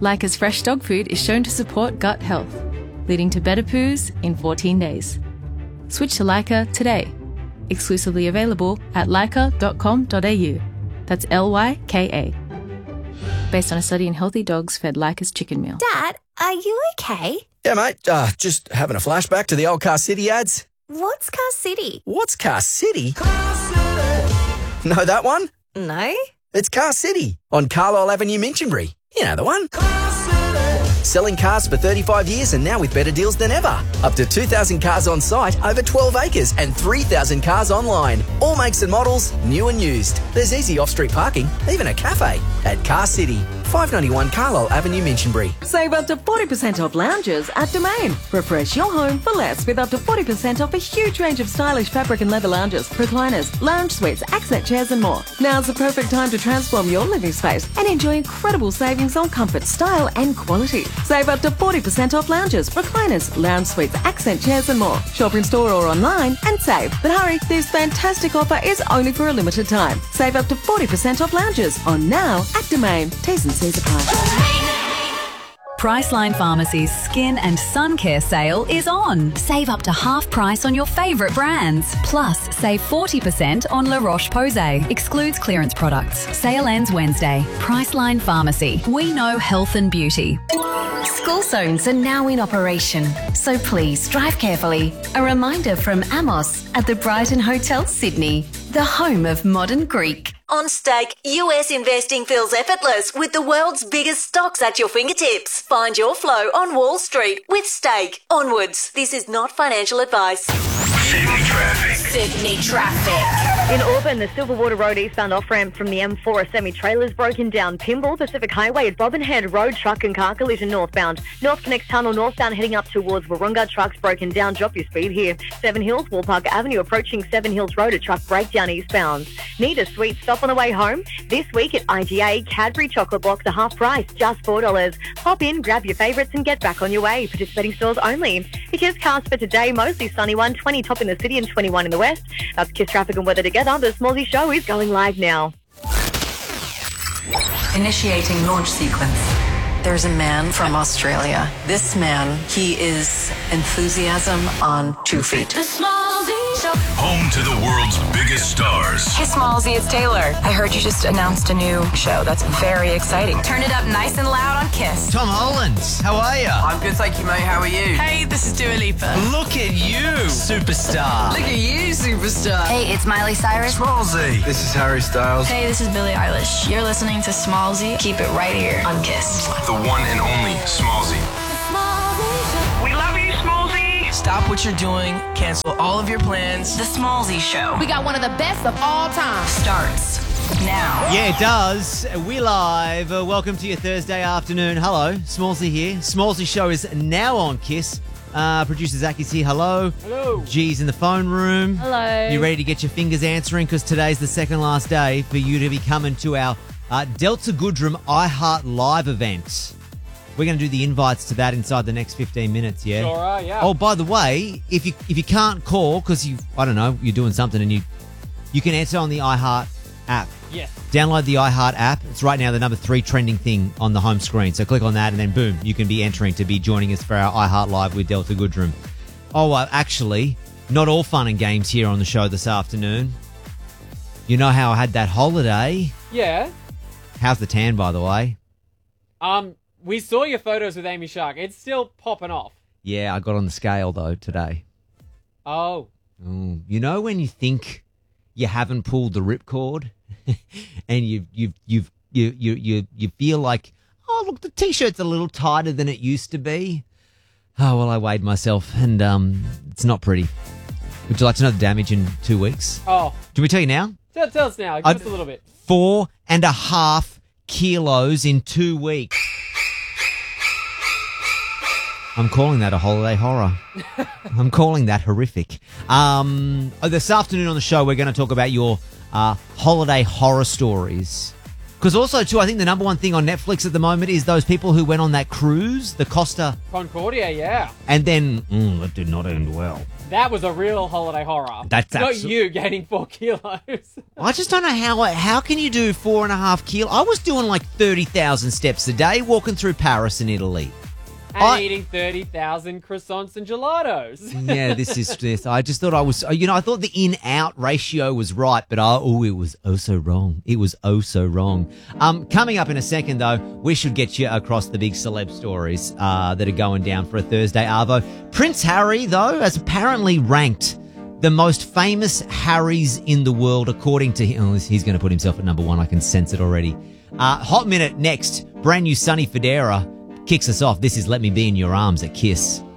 Leica's fresh dog food is shown to support gut health, leading to better poos in 14 days. Switch to Leica today. Exclusively available at leica.com.au. That's Lyka. Based on a study in healthy dogs fed Leica's chicken meal. Dad, are you okay? Yeah, mate. Just having a flashback to the old Car City ads. What's Car City? What's Car City? Know that one? No. It's Car City on Carlisle Avenue, Minchinbury. You know the one. Selling cars for 35 years and now with better deals than ever. Up to 2,000 cars on site, over 12 acres and 3,000 cars online. All makes and models, new and used. There's easy off-street parking, even a cafe at Car City. 591 Carlisle Avenue, Minchinbury. Save up to 40% off lounges at Domain. Refresh your home for less with up to 40% off a huge range of stylish fabric and leather lounges, recliners, lounge suites, accent chairs and more. Now's the perfect time to transform your living space and enjoy incredible savings on comfort, style and quality. Save up to 40% off lounges, recliners, lounge suites, accent chairs and more. Shop in store or online and save. But hurry, this fantastic offer is only for a limited time. Save up to 40% off lounges on now at Domain. T's and C's apply. Priceline Pharmacy's Skin and Sun Care sale is on. Save up to half price on your favourite brands. Plus, save 40% on La Roche-Posay. Excludes clearance products. Sale ends Wednesday. Priceline Pharmacy. We know health and beauty. School zones are now in operation, so please drive carefully. A reminder from Amos at the Brighton Hotel, Sydney, the home of modern Greek. On Stake, US investing feels effortless with the world's biggest stocks at your fingertips. Find your flow on Wall Street with Stake. Onwards, this is not financial advice. Sydney traffic. Sydney traffic. In Auburn, the Silverwater Road eastbound off-ramp from the M4, a semi-trailer's broken down. Pymble, Pacific Highway at Bobbin Head Road, truck and car collision northbound. North Connects Tunnel northbound heading up towards Wahroonga, trucks broken down. Drop your speed here. Seven Hills, Wallpark Avenue approaching Seven Hills Road, a truck breakdown eastbound. Need a sweet stop on the way home? This week at IGA, Cadbury chocolate blocks are half price, just $4. Pop in, grab your favourites and get back on your way. Participating stores only. The Kiss cast for today, mostly sunny one, 20 top in the city and 21 in the west. That's Kiss traffic and weather together. The Smallsy Show is going live now. Initiating launch sequence. There's a man from Australia. This man, he is enthusiasm on 2 feet. The Smallsy Show. Home to the world's biggest stars. Hey, Smallsy, it's Taylor. I heard you just announced a new show. That's very exciting. Turn it up nice and loud on Kiss. Tom Holland, how are you? I'm good, thank you, mate. How are you? Hey, this is Dua Lipa. Look at you, superstar. Look at you, superstar. Hey, it's Miley Cyrus. Smallsy. This is Harry Styles. Hey, this is Billie Eilish. You're listening to Smallsy. Keep it right here on Kiss. The one and only Smallsy. We love you, Smallsy. Stop what you're doing. Cancel all of your plans. The Smallsy Show. We got one of the best of all time. Starts now. Yeah, it does. We live. Welcome to your Thursday afternoon. Hello, Smallsy here. Smallsy Show is now on Kiss. Producer Zach is here. Hello. Hello. G's in the phone room. Hello. You ready to get your fingers answering? Because today's the second last day for you to be coming to our Delta Goodrem iHeart Live event. We're going to do the invites to that inside the next 15 minutes, yeah? Sure are, yeah. Oh, by the way, if you can't call because you're doing something and you can answer on the iHeart app. Yes. Download the iHeart app. It's right now the number 3 trending thing on the home screen. So click on that and then boom, you can be entering to be joining us for our iHeart Live with Delta Goodrem. Oh, actually, not all fun and games here on the show this afternoon. You know how I had that holiday? Yeah. How's the tan, by the way? We saw your photos with Amy Shark. It's still popping off. Yeah, I got on the scale though today. Oh. You know when you think you haven't pulled the ripcord, and you feel like, oh look, the t-shirt's a little tighter than it used to be. Oh well, I weighed myself, and it's not pretty. Would you like to know the damage in 2 weeks? Oh. Do we tell you now? Tell us now. Give us a little bit. 4.5 kilos in 2 weeks. I'm calling that a holiday horror. I'm calling that horrific. This afternoon on the show, we're going to talk about your holiday horror stories. Because also, too, I think the number one thing on Netflix at the moment is those people who went on that cruise, the Costa Concordia, yeah. And then, that did not end well. That was a real holiday horror. That's not you gaining 4 kilos. I just don't know how can you do 4.5 kilos? I was doing like 30,000 steps a day walking through Paris in Italy. And eating 30,000 croissants and gelatos. Yeah, this is this. I just thought I was, I thought the in-out ratio was right, but it was oh so wrong. It was oh so wrong. Coming up in a second, though, we should get you across the big celeb stories that are going down for a Thursday Arvo. Prince Harry, though, has apparently ranked the most famous Harrys in the world, according to him. Oh, he's going to put himself at number one. I can sense it already. Hot Minute next. Brand new Sonny Fodera kicks us off. This is Let Me Be in Your Arms at Kiss.